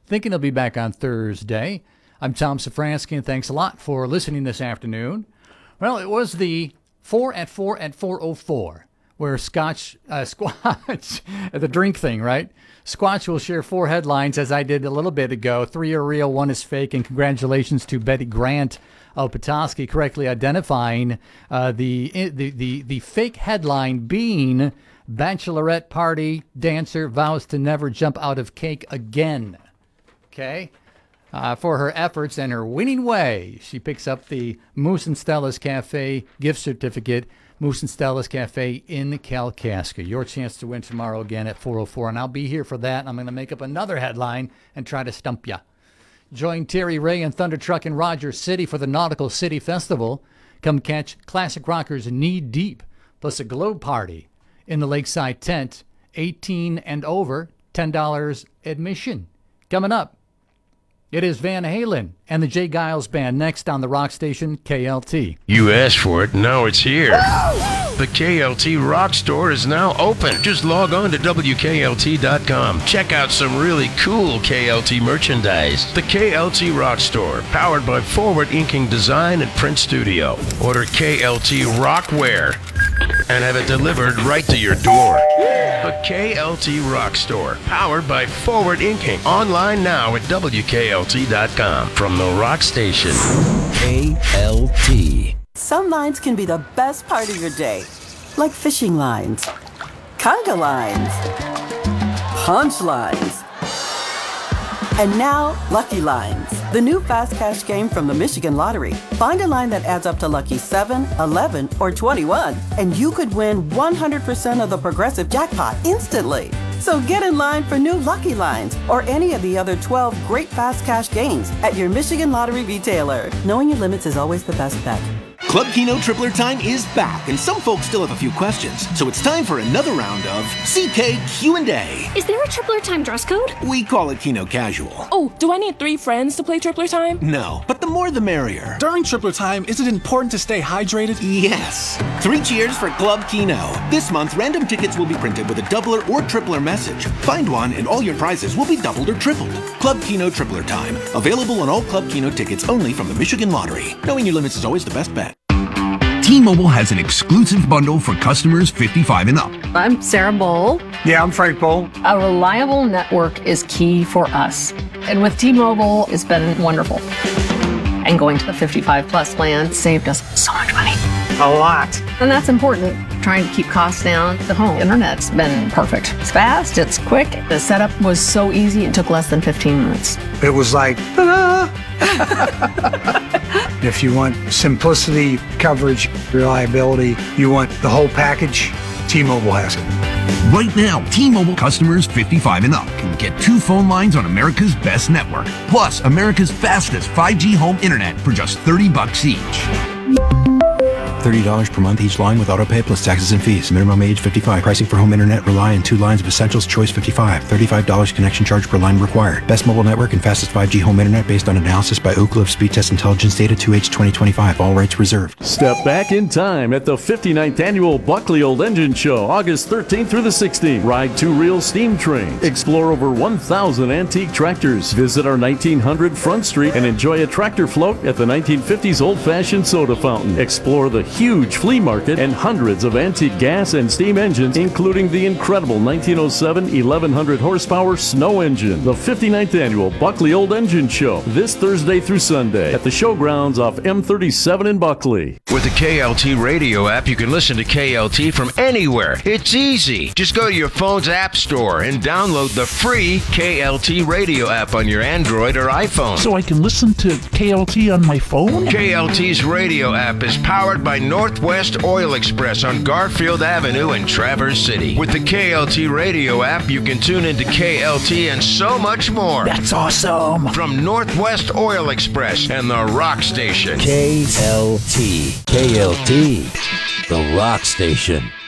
thinking he'll be back on Thursday. I'm Tom Safransky, and thanks a lot for listening this afternoon. Well, it was the 4 at 404, where Squatch, the drink thing, right? Squatch will share 4 headlines, as I did a little bit ago. 3 are real, 1 is fake, and congratulations to Betty Grant of Petoskey correctly identifying the fake headline being Bachelorette Party Dancer Vows to Never Jump Out of Cake Again. Okay? For her efforts and her winning way, she picks up the Moose and Stella's Cafe gift certificate. Moose and Stella's Cafe in Kalkaska. Your chance to win tomorrow again at 4:04, and I'll be here for that. I'm going to make up another headline and try to stump ya. Join Terry Ray and Thunder Truck in Rogers City for the Nautical City Festival. Come catch classic rockers Knee Deep, plus a globe party in the Lakeside Tent. 18 and over, $10 admission. Coming up, it is Van Halen and the Jay Giles Band next on the rock station KLT. You asked for it, now it's here. The KLT Rock Store is now open. Just log on to WKLT.com. Check out some really cool KLT merchandise. The KLT Rock Store, powered by Forward Inking Design and Print Studio. Order KLT Rockware and have it delivered right to your door. The KLT Rock Store, powered by Forward Inking. Online now at WKLT.com. From the rock station, KLT. Some lines can be the best part of your day, like fishing lines, conga lines, punch lines, and now Lucky Lines, the new fast cash game from the Michigan Lottery. Find a line that adds up to lucky 7, 11, or 21, and you could win 100% of the Progressive jackpot instantly. So get in line for new Lucky Lines or any of the other 12 great fast cash games at your Michigan Lottery retailer. Knowing your limits is always the best bet. Club Keno Tripler Time is back, and some folks still have a few questions. So it's time for another round of CK Q&A. Is there a Tripler Time dress code? We call it Keno Casual. Oh, do I need 3 friends to play Tripler Time? No, but the more the merrier. During Tripler Time, is it important to stay hydrated? Yes. 3 cheers for Club Keno. This month, random tickets will be printed with a doubler or tripler message. Find one, and all your prizes will be doubled or tripled. Club Keno Tripler Time. Available on all Club Keno tickets only from the Michigan Lottery. Knowing your limits is always the best bet. T-Mobile has an exclusive bundle for customers 55 and up. I'm Sarah Bowl. Yeah, I'm Frank Bowl. A reliable network is key for us. And with T-Mobile, it's been wonderful. And going to the 55 plus plan saved us so much money. A lot. And that's important. Trying to keep costs down. The home internet's been perfect. It's fast, it's quick. The setup was so easy, it took less than 15 minutes. It was like, ta-da! If you want simplicity, coverage, reliability, you want the whole package, T-Mobile has it. Right now, T-Mobile customers 55 and up can get 2 phone lines on America's best network, plus America's fastest 5G home internet for just $30 each. $30 per month each line with autopay plus taxes and fees. Minimum age 55. Pricing for home internet rely on 2 lines of Essentials Choice 55. $35 connection charge per line required. Best mobile network and fastest 5G home internet based on analysis by Ookla of Speed Test Intelligence Data 2H 2025. All rights reserved. Step back in time at the 59th Annual Buckley Old Engine Show, August 13th through the 16th. Ride 2 real steam trains. Explore over 1,000 antique tractors. Visit our 1900 Front Street and enjoy a tractor float at the 1950s old-fashioned soda fountain. Explore the huge flea market and hundreds of antique gas and steam engines, including the incredible 1907 1100 horsepower snow engine. The 59th Annual Buckley Old Engine Show, this Thursday through Sunday at the showgrounds off M37 in Buckley. With the KLT radio app, you can listen to KLT from anywhere. It's easy. Just go to your phone's app store and download the free KLT radio app on your Android or iPhone. So I can listen to KLT on my phone? KLT's radio app is powered by Northwest Oil Express on Garfield Avenue in Traverse City. With the KLT radio app, you can tune into KLT and so much more. That's awesome. From Northwest Oil Express and the Rock Station. KLT. KLT, the Rock Station.